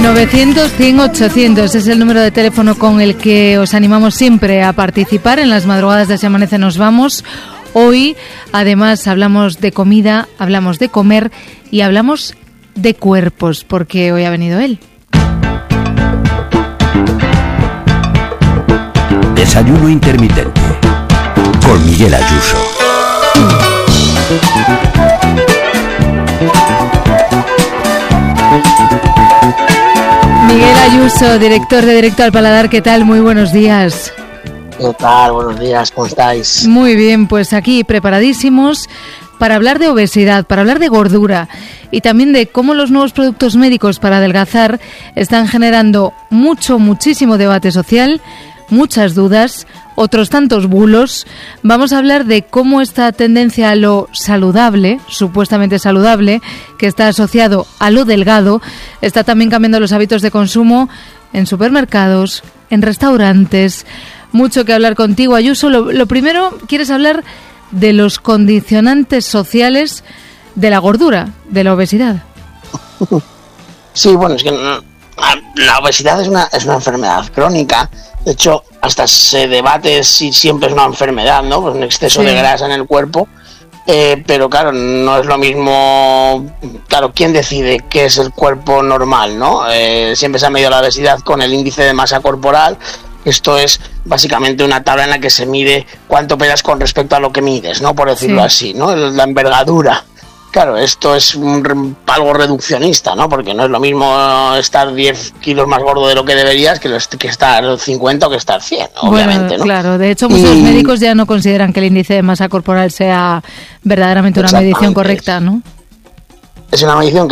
900-100-800 es el número de teléfono con el que os animamos siempre a participar en las madrugadas de Se Amanece Nos Vamos. Hoy, además, hablamos de comida, hablamos de comer y hablamos de cuerpos, porque hoy ha venido él. Desayuno intermitente con Miguel Ayuso. Miguel Ayuso, director de Directo al Paladar, ¿qué tal? Muy buenos días. ¿Qué tal? Buenos días, ¿cómo estáis? Muy bien, pues aquí preparadísimos para hablar de obesidad, para hablar de gordura y también de cómo los nuevos productos médicos para adelgazar están generando muchísimo debate social, muchas dudas, otros tantos bulos. Vamos a hablar de cómo esta tendencia a lo saludable, supuestamente saludable, que está asociado a lo delgado, está también cambiando los hábitos de consumo en supermercados, en restaurantes. Mucho que hablar contigo, Ayuso. Lo primero, ¿quieres hablar de los condicionantes sociales de la gordura, de la obesidad? Sí, bueno, es que la obesidad es una enfermedad crónica. De hecho, hasta se debate si siempre es una enfermedad, ¿no? Pues un exceso de grasa en el cuerpo. Pero claro, no es lo mismo. Claro, ¿quién decide qué es el cuerpo normal, no? Siempre se ha medido la obesidad con el índice de masa corporal. Esto es básicamente una tabla en la que se mide cuánto pesas con respecto a lo que mides, ¿no? Por decirlo así, ¿no? La envergadura. Claro, esto es algo reduccionista, ¿no? Porque no es lo mismo estar 10 kilos más gordo de lo que deberías que estar 50 o que estar 100, obviamente, bueno, ¿no? Claro, de hecho muchos médicos ya no consideran que el índice de masa corporal sea verdaderamente una medición correcta, ¿no? Es una medición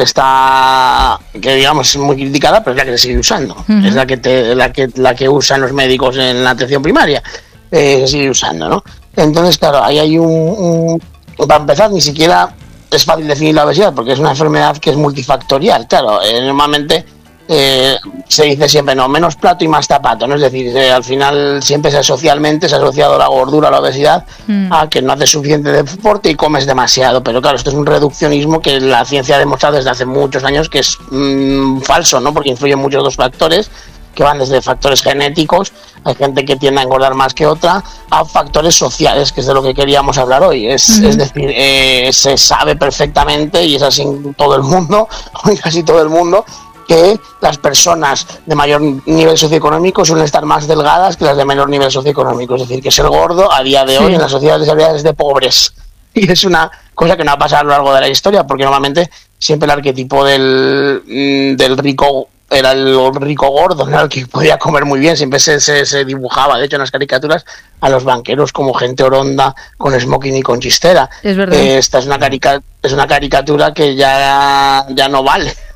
que digamos es muy criticada, pero es la que se sigue usando. Uh-huh. Es la que usan los médicos en la atención primaria. Se sigue usando, ¿no? Entonces, claro, ahí hay para empezar, ni siquiera es fácil definir la obesidad porque es una enfermedad que es multifactorial. Claro, normalmente se dice siempre, no, menos plato y más zapato, ¿no? Es decir, al final siempre socialmente se ha asociado la gordura a la obesidad a que no haces suficiente deporte y comes demasiado. Pero claro, esto es un reduccionismo que la ciencia ha demostrado desde hace muchos años que es falso, ¿no? Porque influyen muchos otros factores que van desde factores genéticos, hay gente que tiende a engordar más que otra, a factores sociales, que es de lo que queríamos hablar hoy. Es decir, se sabe perfectamente, y es así en todo el mundo, o en casi todo el mundo, que las personas de mayor nivel socioeconómico suelen estar más delgadas que las de menor nivel socioeconómico. Es decir, que ser gordo a día de hoy en las sociedades desarrolladas es de pobres. Y es una cosa que no ha pasado a lo largo de la historia, porque normalmente siempre el arquetipo del rico era el rico gordo, ¿no? El que podía comer muy bien, siempre se dibujaba, de hecho en las caricaturas, a los banqueros como gente oronda, con smoking y con chistera. Es verdad. Esta es una caricatura que ya no vale,